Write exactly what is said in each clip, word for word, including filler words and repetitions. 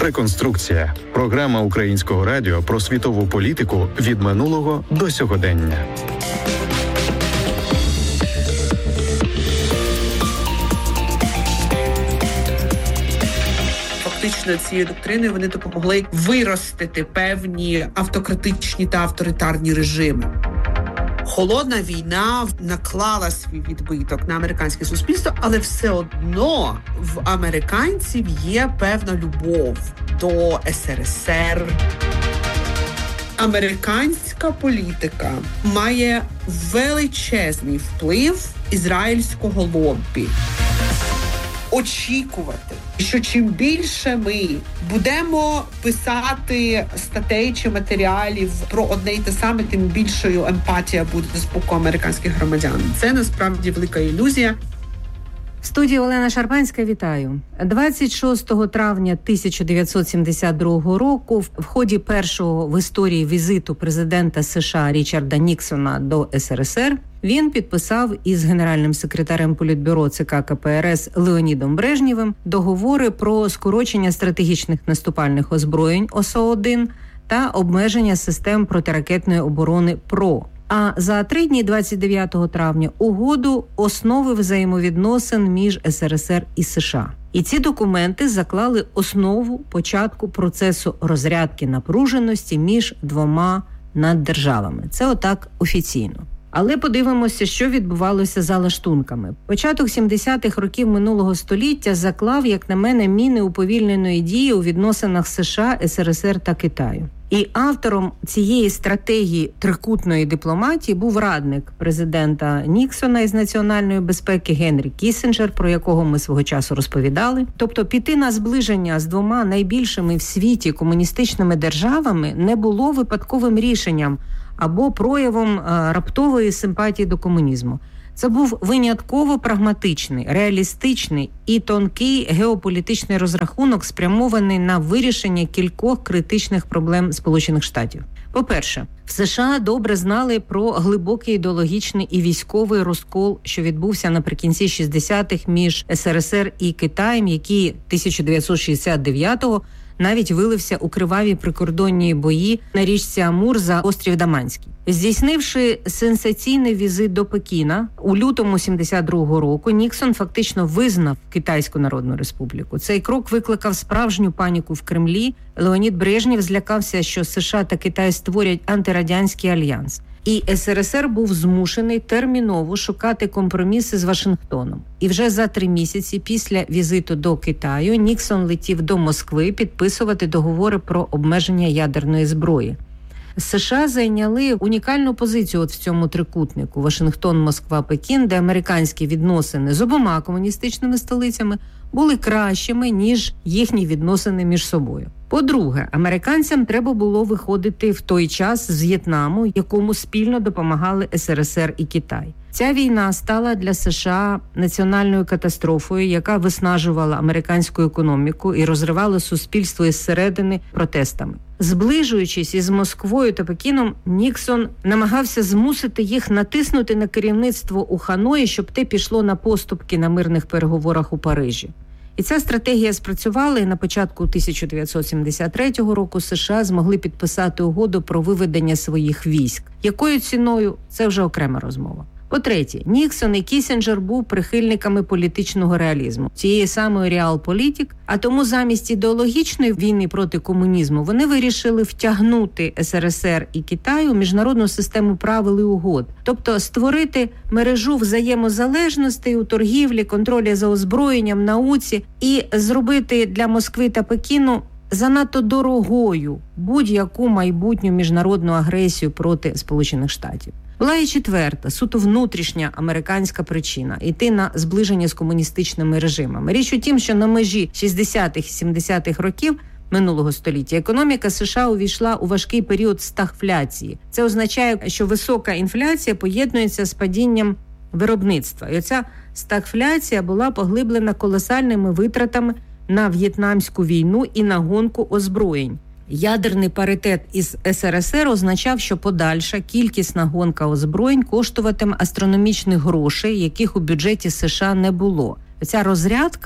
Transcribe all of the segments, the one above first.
Реконструкція. Програма Українського радіо про світову політику від минулого до сьогодення. Фактично цією доктриною вони допомогли виростити певні автократичні та авторитарні режими. Холодна війна наклала свій відбиток на американське суспільство, але все одно в американців є певна любов до ес ер ес ер. Американська політика має величезний вплив ізраїльського лоббі. Очікувати, що чим більше ми будемо писати статей чи матеріалів про одне й те саме, тим більшою емпатія буде з боку американських громадян. Це насправді велика ілюзія. В студії Олена Шарпанська, вітаю. двадцять шостого травня тисяча дев'ятсот сімдесят другого року в ході першого в історії візиту президента США Річарда Ніксона до ес ер ес ер він підписав із генеральним секретарем Політбюро ЦК ка пе ер ес Леонідом Брежнєвим договори про скорочення стратегічних наступальних озброєнь о ес о один та обмеження систем протиракетної оборони ПРО. А за три дні, двадцять дев'ятого травня, угоду основи взаємовідносин між ес ер ес ер і США. І ці документи заклали основу початку процесу розрядки напруженості між двома наддержавами. Це отак офіційно. Але подивимося, що відбувалося за лаштунками. Початок сімдесятих років минулого століття заклав, як на мене, міни уповільненої дії у відносинах США, ес ер ес ер та Китаю. І автором цієї стратегії трикутної дипломатії був радник президента Ніксона із національної безпеки Генрі Кіссінджер, про якого ми свого часу розповідали. Тобто піти на зближення з двома найбільшими в світі комуністичними державами не було випадковим рішенням або проявом а, раптової симпатії до комунізму. Це був винятково прагматичний, реалістичний і тонкий геополітичний розрахунок, спрямований на вирішення кількох критичних проблем Сполучених Штатів. По-перше, в США добре знали про глибокий ідеологічний і військовий розкол, що відбувся наприкінці шістдесятих між ес ер ес ер і Китаєм, який тисяча дев'ятсот шістдесят дев'ятого навіть вилився у криваві прикордонні бої на річці Амур за острів Даманський. Здійснивши сенсаційний візит до Пекіна у лютому сімдесят другого року, Ніксон фактично визнав Китайську Народну Республіку. Цей крок викликав справжню паніку в Кремлі. Леонід Брежнєв злякався, що США та Китай створять антирадянський альянс. І ес ер ес ер був змушений терміново шукати компроміси з Вашингтоном. І вже за три місяці після візиту до Китаю Ніксон летів до Москви підписувати договори про обмеження ядерної зброї. США зайняли унікальну позицію от в цьому трикутнику Вашингтон, Москва, Пекін, де американські відносини з обома комуністичними столицями були кращими, ніж їхні відносини між собою. По-друге, американцям треба було виходити в той час з В'єтнаму, якому спільно допомагали ес ер ес ер і Китай. Ця війна стала для США національною катастрофою, яка виснажувала американську економіку і розривала суспільство із середини протестами. Зближуючись із Москвою та Пекіном, Ніксон намагався змусити їх натиснути на керівництво у Ханої, щоб те пішло на поступки на мирних переговорах у Парижі. І ця стратегія спрацювала, і на початку тисяча дев'ятсот сімдесят третього року США змогли підписати угоду про виведення своїх військ. Якою ціною – це вже окрема розмова. По-третє, Ніксон і Кіссінджер був прихильниками політичного реалізму, цієї самої реалполітик, а тому замість ідеологічної війни проти комунізму вони вирішили втягнути ес ер ес ер і Китай у міжнародну систему правил і угод, тобто створити мережу взаємозалежностей у торгівлі, контролі за озброєнням, науці і зробити для Москви та Пекіну занадто дорогою будь-яку майбутню міжнародну агресію проти Сполучених Штатів. Була і четверта, суто внутрішня американська причина – йти на зближення з комуністичними режимами. Річ у тім, що на межі шістдесятих і сімдесятих років минулого століття економіка США увійшла у важкий період стагфляції. Це означає, що висока інфляція поєднується з падінням виробництва. І оця стагфляція була поглиблена колосальними витратами на в'єтнамську війну і на гонку озброєнь. Ядерний паритет із ес ер ес ер означав, що подальша кількісна гонка озброєнь коштуватиме астрономічних грошей, яких у бюджеті США не було. Ця розрядка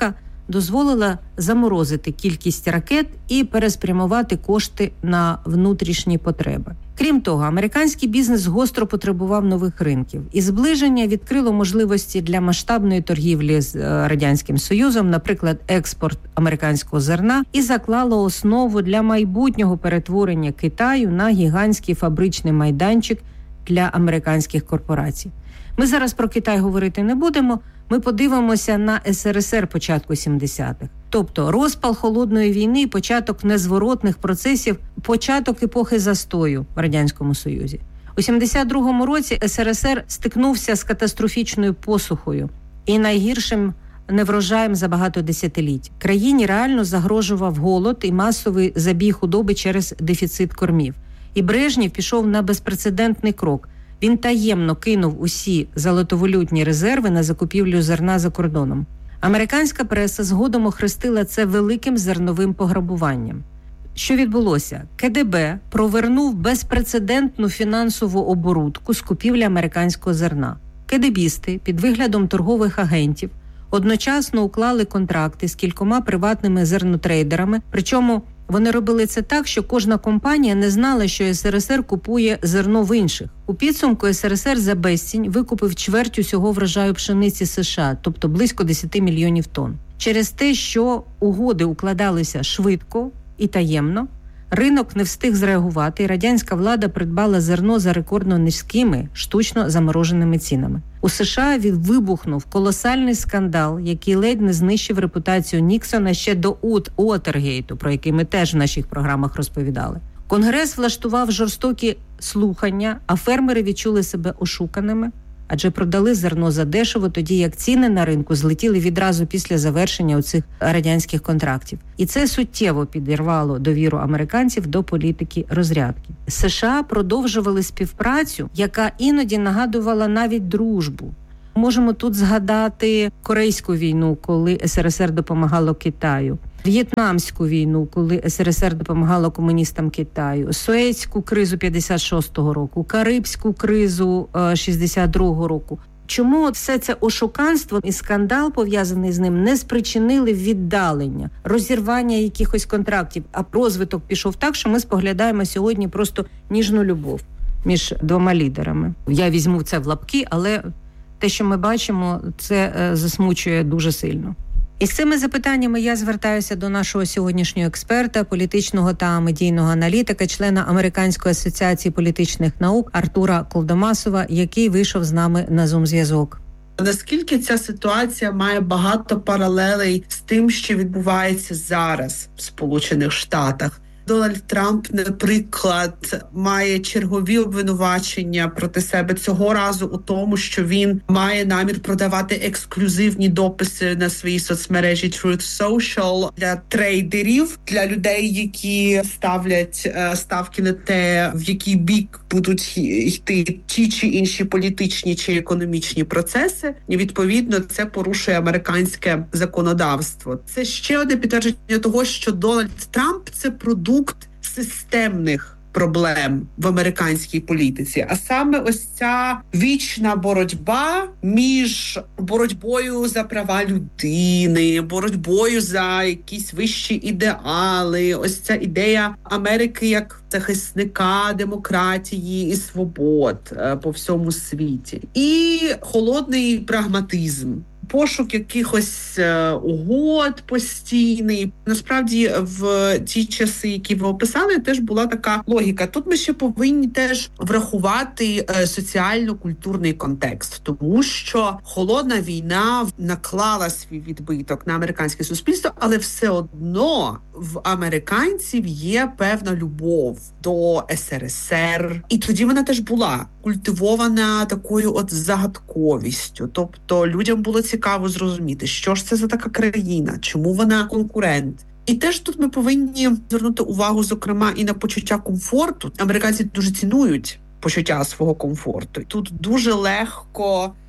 дозволила заморозити кількість ракет і переспрямувати кошти на внутрішні потреби. Крім того, американський бізнес гостро потребував нових ринків. І зближення відкрило можливості для масштабної торгівлі з Радянським Союзом, наприклад, експорт американського зерна, і заклало основу для майбутнього перетворення Китаю на гігантський фабричний майданчик для американських корпорацій. Ми зараз про Китай говорити не будемо, ми подивимося на ес ер ес ер початку сімдесятих. Тобто розпал холодної війни, початок незворотних процесів, початок епохи застою в Радянському Союзі. У сімдесят другому році ес ер ес ер стикнувся з катастрофічною посухою і найгіршим неврожаєм за багато десятиліть. Країні реально загрожував голод і масовий забій худоби через дефіцит кормів. І Брежнєв пішов на безпрецедентний крок. Він таємно кинув усі золотовалютні резерви на закупівлю зерна за кордоном. Американська преса згодом охрестила це великим зерновим пограбуванням. Що відбулося? ке де бе провернув безпрецедентну фінансову оборудку з купівлі американського зерна. Кедебісти під виглядом торгових агентів одночасно уклали контракти з кількома приватними зернотрейдерами, причому вони робили це так, що кожна компанія не знала, що ес ер ес ер купує зерно в інших. У підсумку ес ер ес ер за безцінь викупив чверть усього врожаю пшениці США, тобто близько десять мільйонів тонн. Через те, що угоди укладалися швидко і таємно, ринок не встиг зреагувати, і радянська влада придбала зерно за рекордно низькими, штучно замороженими цінами. У США вибухнув колосальний скандал, який ледь не знищив репутацію Ніксона ще до Уотергейту, про який ми теж в наших програмах розповідали. Конгрес влаштував жорстокі слухання, а фермери відчули себе ошуканими, адже продали зерно задешево, тоді як ціни на ринку злетіли відразу після завершення оцих радянських контрактів. І це суттєво підірвало довіру американців до політики розрядки. США продовжували співпрацю, яка іноді нагадувала навіть дружбу. Можемо тут згадати Корейську війну, коли ес ер ес ер допомагало Китаю, В'єтнамську війну, коли ес ер ес ер допомагало комуністам Китаю, Суецьку кризу п'ятдесят шостого року, Карибську кризу шістдесят другого року. Чому все це ошуканство і скандал, пов'язаний з ним, не спричинили віддалення, розірвання якихось контрактів, а розвиток пішов так, що ми споглядаємо сьогодні просто ніжну любов між двома лідерами. Я візьму це в лапки, але те, що ми бачимо, це засмучує дуже сильно. І з цими запитаннями я звертаюся до нашого сьогоднішнього експерта, політичного та медійного аналітика, члена Американської асоціації політичних наук Артура Колдомасова, який вийшов з нами на Зум-зв'язок. Наскільки ця ситуація має багато паралелей з тим, що відбувається зараз в Сполучених Штатах? Дональд Трамп, наприклад, має чергові обвинувачення проти себе цього разу у тому, що він має намір продавати ексклюзивні дописи на своїй соцмережі Truth Social для трейдерів, для людей, які ставлять ставки на те, в який бік будуть йти ті чи інші політичні чи економічні процеси. І, відповідно, це порушує американське законодавство. Це ще одне підтвердження того, що Дональд Трамп – це продукт системних проблем в американській політиці. А саме ось ця вічна боротьба між боротьбою за права людини, боротьбою за якісь вищі ідеали, ось ця ідея Америки як захисника демократії і свобод по всьому світі. І холодний прагматизм. Пошук якихось е, угод постійний. Насправді, в ті часи, які ви описали, теж була така логіка. Тут ми ще повинні теж врахувати е, соціально-культурний контекст, тому що холодна війна наклала свій відбиток на американське суспільство, але все одно в американців є певна любов до ес ер ес ер. І тоді вона теж була культивована такою от загадковістю. Тобто людям було цікаво зрозуміти, що ж це за така країна, чому вона конкурент. І теж тут ми повинні звернути увагу, зокрема, і на почуття комфорту. Американці дуже цінують почуття свого комфорту. Тут дуже легко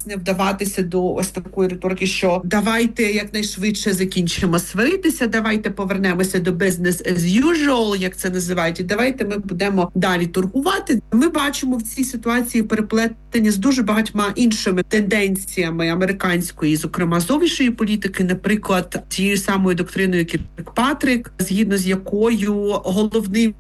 не вдаватися до ось такої риторики, що давайте якнайшвидше закінчимо сваритися, давайте повернемося до business as usual, як це називають, і давайте ми будемо далі торгувати. Ми бачимо в цій ситуації переплетення з дуже багатьма іншими тенденціями американської, зокрема зовнішньої політики, наприклад, тією самою доктриною Кіркпатрік, згідно з якою головним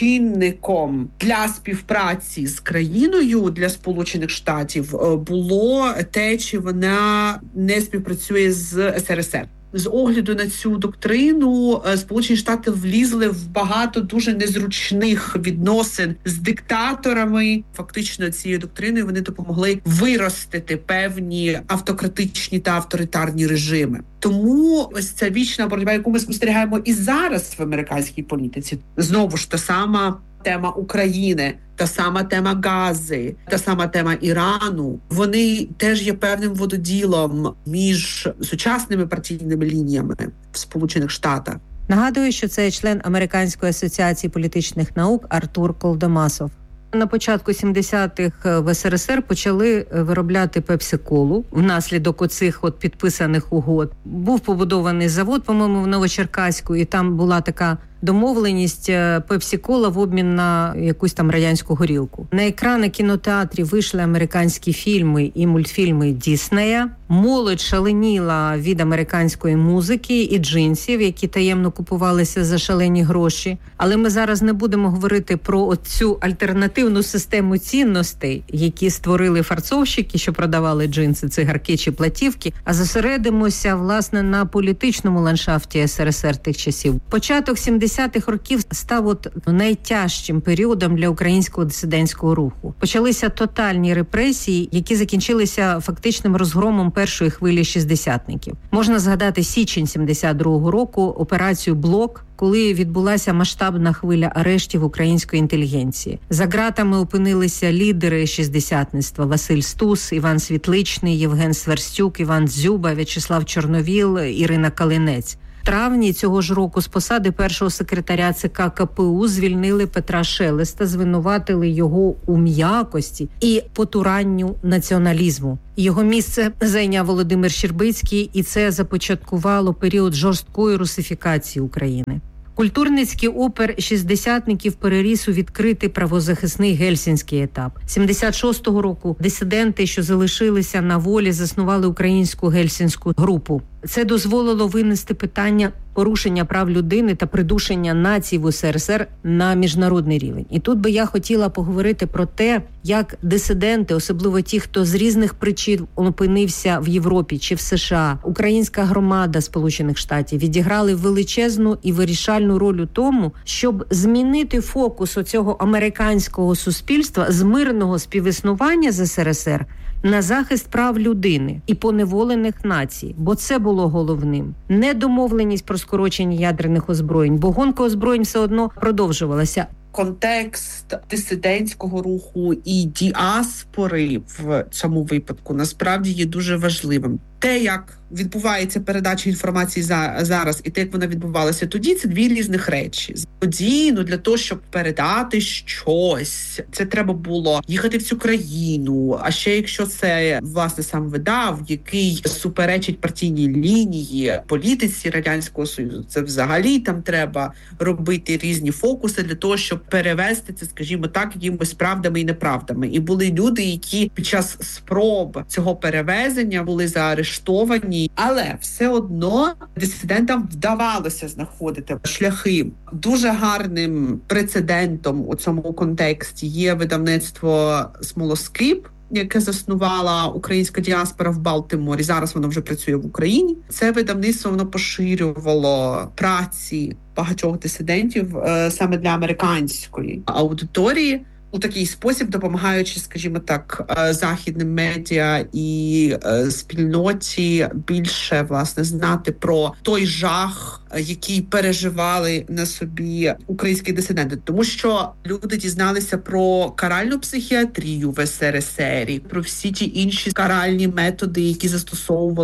чинником для співпраці з країною, для Сполучених Штатів, було те, чи вона не співпрацює з ес ер ес ер. З огляду на цю доктрину Сполучені Штати влізли в багато дуже незручних відносин з диктаторами. Фактично цією доктриною вони допомогли виростити певні автократичні та авторитарні режими. Тому ось ця вічна боротьба, яку ми спостерігаємо і зараз в американській політиці, знову ж та сама тема України, та сама тема Гази, та сама тема Ірану, вони теж є певним вододілом між сучасними партійними лініями в Сполучених Штатах. Нагадую, що це член Американської асоціації політичних наук Артур Колдомасов. На початку сімдесятих в ес ер ес ер почали виробляти пепсі-колу внаслідок оцих от підписаних угод. Був побудований завод, по-моєму, в Новочеркаську, і там була така домовленість пепсі-кола в обмін на якусь там радянську горілку. На екрани кінотеатрів вийшли американські фільми і мультфільми Діснея. Молодь шаленіла від американської музики і джинсів, які таємно купувалися за шалені гроші. Але ми зараз не будемо говорити про цю альтернативну систему цінностей, які створили фарцовщики, що продавали джинси, цигарки чи платівки, а зосередимося, власне, на політичному ландшафті ес ер ес ер тих часів. Початок сімдесятих років став от найтяжчим періодом для українського дисидентського руху. Почалися тотальні репресії, які закінчилися фактичним розгромом першої хвилі шістдесятників. Можна згадати січень сімдесят другого року, операцію «Блок», коли відбулася масштабна хвиля арештів української інтелігенції. За ґратами опинилися лідери шістдесятництва: Василь Стус, Іван Світличний, Євген Сверстюк, Іван Дзюба, В'ячеслав Чорновіл, Ірина Калинець. В травні цього ж року з посади першого секретаря ЦК ка пе у звільнили Петра Шелеста, звинуватили його у м'якості і потуранню націоналізму. Його місце зайняв Володимир Щербицький, і це започаткувало період жорсткої русифікації України. Культурницький опір шістдесятників переріс у відкритий правозахисний гельсінський етап. сімдесят шостого року дисиденти, що залишилися на волі, заснували українську гельсінську групу. Це дозволило винести питання порушення прав людини та придушення націй в ес ер ес ер на міжнародний рівень. І тут би я хотіла поговорити про те, як дисиденти, особливо ті, хто з різних причин опинився в Європі чи в США, українська громада Сполучених Штатів відіграли величезну і вирішальну роль у тому, щоб змінити фокус оцього американського суспільства з мирного співіснування з ес ер ес ер на захист прав людини і поневолених націй, бо це було головним. Не домовленість про скорочення ядерних озброєнь, бо гонка озброєнь все одно продовжувалася. Контекст дисидентського руху і діаспори в цьому випадку насправді є дуже важливим. Те, як відбувається передача інформації за, зараз, і те, як вона відбувалася тоді, це дві різних речі. Тоді, ну, для того, щоб передати щось, це треба було їхати в цю країну. А ще якщо це, власне, сам видав, який суперечить партійній лінії, політиці Радянського Союзу, це взагалі там треба робити різні фокуси для того, щоб перевести це, скажімо так, якимось правдами і неправдами. І були люди, які під час спроб цього перевезення були заарештовані, але все одно дисидентам вдавалося знаходити шляхи. Дуже гарним прецедентом у цьому контексті є видавництво «Смолоскип», яке заснувала українська діаспора в Балтиморі. Зараз воно вже працює в Україні. Це видавництво, воно поширювало праці багатьох дисидентів е, саме для американської аудиторії, у такий спосіб допомагаючи, скажімо так, західним медіа і спільноті більше, власне, знати про той жах, який переживали на собі українські дисиденти. Тому що люди дізналися про каральну психіатрію в ес ер ес ер, про всі ті інші каральні методи, які застосовувалися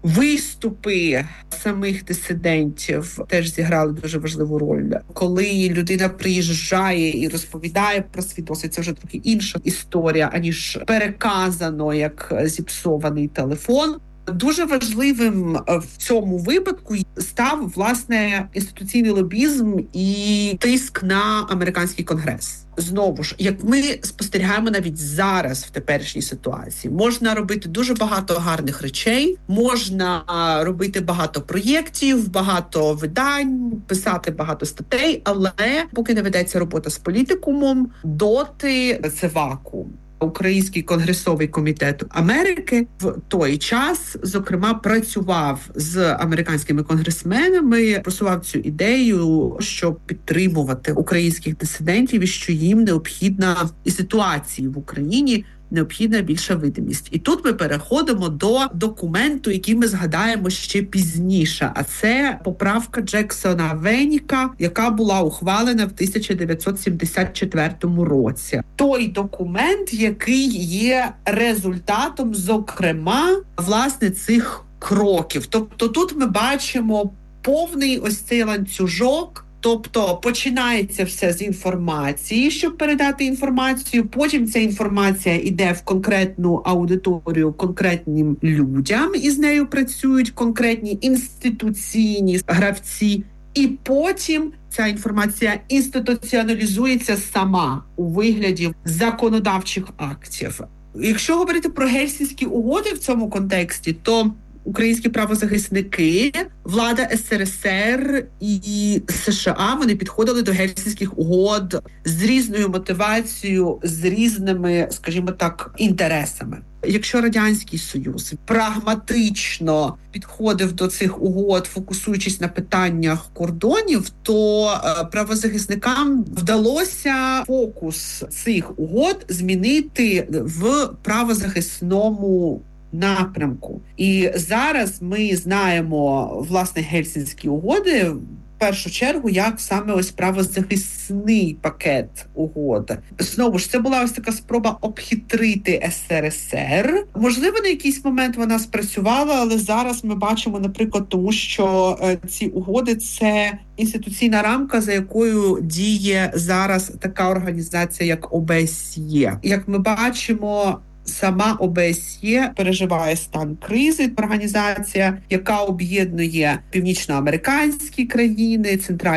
Виступи самих дисидентів теж зіграли дуже важливу роль. Коли людина приїжджає і розповідає про свій досвід, це вже трохи інша історія, аніж переказано як зіпсований телефон. Дуже важливим в цьому випадку став, власне, інституційний лобізм і тиск на американський конгрес. Знову ж, як ми спостерігаємо навіть зараз в теперішній ситуації, можна робити дуже багато гарних речей, можна робити багато проєктів, багато видань, писати багато статей, але поки не ведеться робота з політикумом, доти це вакуум. Український конгресовий комітет Америки в той час, зокрема, працював з американськими конгресменами, просував цю ідею, щоб підтримувати українських дисидентів і що їм необхідна і ситуації в Україні необхідна більша видимість. І тут ми переходимо до документу, який ми згадаємо ще пізніше, а це поправка Джексона Веніка, яка була ухвалена в тисяча дев'ятсот сімдесят четвертому році. Той документ, який є результатом, зокрема, власне, цих кроків. Тобто тут ми бачимо повний ось цей ланцюжок. Тобто починається все з інформації, щоб передати інформацію, потім ця інформація йде в конкретну аудиторію конкретним людям, і з нею працюють конкретні інституційні гравці, і потім ця інформація інституціоналізується сама у вигляді законодавчих актів. Якщо говорити про Гельсінські угоди в цьому контексті, то українські правозахисники, влада ес ер ес ер і США, вони підходили до Гельсінських угод з різною мотивацією, з різними, скажімо так, інтересами. Якщо Радянський Союз прагматично підходив до цих угод, фокусуючись на питаннях кордонів, то правозахисникам вдалося фокус цих угод змінити в правозахисному напрямку. І зараз ми знаємо, власне, Гельсінські угоди в першу чергу як саме ось правозахисний пакет угод. Знову ж, це була ось така спроба обхитрити ес ер ес ер. Можливо, на якийсь момент вона спрацювала, але зараз ми бачимо, наприклад, тому що ці угоди – це інституційна рамка, за якою діє зараз така організація, як о бе ес є. Як ми бачимо, сама о бе ес є переживає стан кризи. Організація, яка об'єднує північноамериканські країни, центральні